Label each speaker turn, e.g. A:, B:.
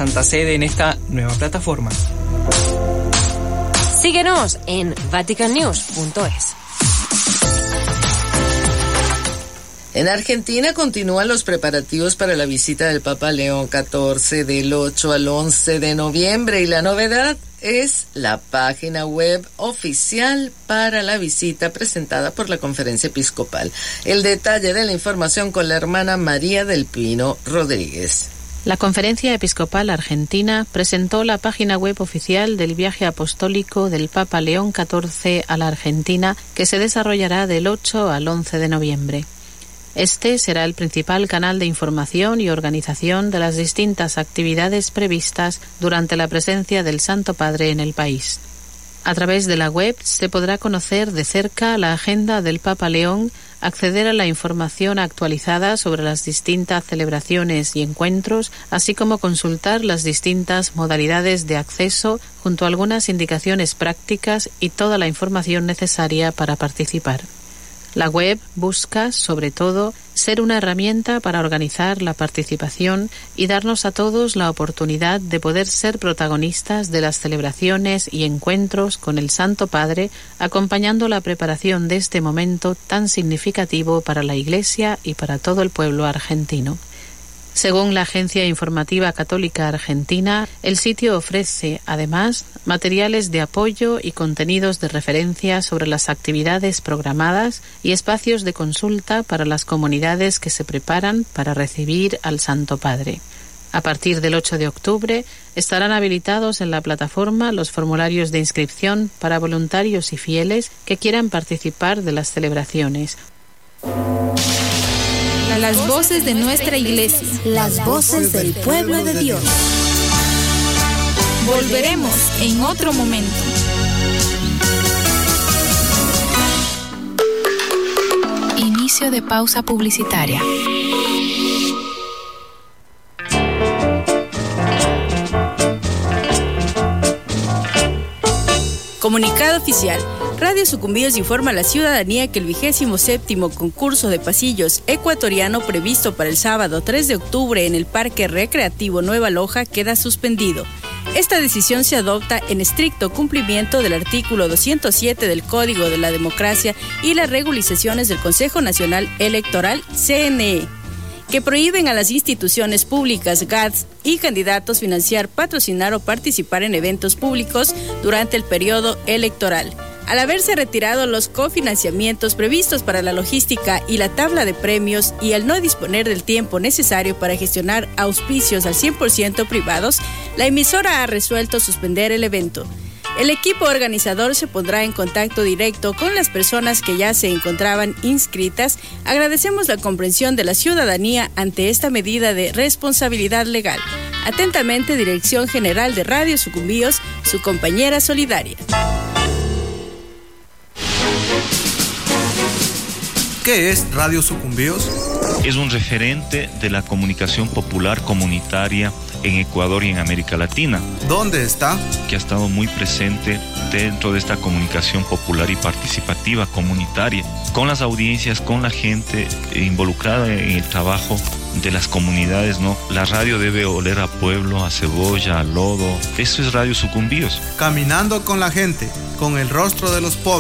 A: Santa Sede en esta nueva plataforma.
B: Síguenos en vaticannews.es.
C: En Argentina continúan los preparativos para la visita del Papa León XIV del 8 al 11 de noviembre y la novedad es la página web oficial para la visita presentada por la Conferencia Episcopal. El detalle de la información con la hermana María del Pino Rodríguez.
D: La Conferencia Episcopal Argentina presentó la página web oficial del viaje apostólico del Papa León XIV a la Argentina, que se desarrollará del 8 al 11 de noviembre. Este será el principal canal de información y organización de las distintas actividades previstas durante la presencia del Santo Padre en el país. A través de la web se podrá conocer de cerca la agenda del Papa León, acceder a la información actualizada sobre las distintas celebraciones y encuentros, así como consultar las distintas modalidades de acceso junto a algunas indicaciones prácticas y toda la información necesaria para participar. La web busca, sobre todo, ser una herramienta para organizar la participación y darnos a todos la oportunidad de poder ser protagonistas de las celebraciones y encuentros con el Santo Padre, acompañando la preparación de este momento tan significativo para la Iglesia y para todo el pueblo argentino. Según la Agencia Informativa Católica Argentina, el sitio ofrece, además, materiales de apoyo y contenidos de referencia sobre las actividades programadas y espacios de consulta para las comunidades que se preparan para recibir al Santo Padre. A partir del 8 de octubre estarán habilitados en la plataforma los formularios de inscripción para voluntarios y fieles que quieran participar de las celebraciones.
E: Las voces de nuestra iglesia.
F: Las voces del pueblo de Dios.
E: Volveremos en otro momento.
G: Inicio de pausa publicitaria.
H: Comunicado oficial. Radio Sucumbíos informa a la ciudadanía que el 27º concurso de pasillos ecuatoriano previsto para el sábado 3 de octubre en el Parque Recreativo Nueva Loja queda suspendido. Esta decisión se adopta en estricto cumplimiento del artículo 207 del Código de la Democracia y las regularizaciones del Consejo Nacional Electoral, CNE, que prohíben a las instituciones públicas, GATS y candidatos financiar, patrocinar o participar en eventos públicos durante el periodo electoral. Al haberse retirado los cofinanciamientos previstos para la logística y la tabla de premios y al no disponer del tiempo necesario para gestionar auspicios al 100% privados, la emisora ha resuelto suspender el evento. El equipo organizador se pondrá en contacto directo con las personas que ya se encontraban inscritas. Agradecemos la comprensión de la ciudadanía ante esta medida de responsabilidad legal. Atentamente, Dirección General de Radio Sucumbíos, su compañera solidaria.
I: ¿Qué es Radio Sucumbíos?
J: Es un referente de la comunicación popular comunitaria en Ecuador y en América Latina.
I: ¿Dónde está?
J: Que ha estado muy presente dentro de esta comunicación popular y participativa comunitaria, con las audiencias, con la gente involucrada en el trabajo de las comunidades, ¿no? La radio debe oler a pueblo, a cebolla, a lodo. Eso es Radio Sucumbíos.
I: Caminando con la gente, con el rostro de los pobres.